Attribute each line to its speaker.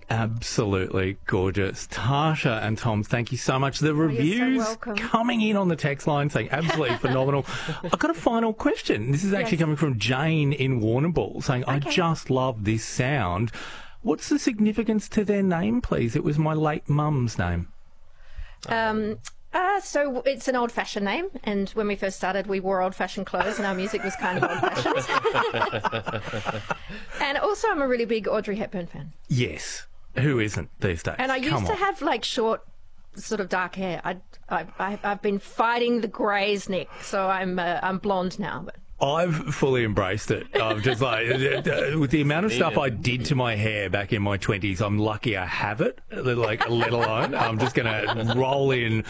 Speaker 1: Absolutely gorgeous. Tasha and Tom, thank you so much. The reviews coming in on the text line saying absolutely phenomenal. I've got a final question. This is actually coming from Jane in Warrnambool saying, I just love this sound. What's the significance to their name, please? It was my late mum's name.
Speaker 2: So it's an old-fashioned name, and when we first started, we wore old-fashioned clothes, and our music was kind of old-fashioned. And also, I'm a really big Audrey Hepburn fan.
Speaker 1: Yes. Who isn't these days?
Speaker 2: And I used to have, like, short, sort of dark hair. I've been fighting the greys, Nick, so I'm blonde now, but...
Speaker 1: I've fully embraced it. I'm just like, with the amount of stuff I did to my hair back in my 20s, I'm lucky I have it, like, let alone. I'm just going to roll in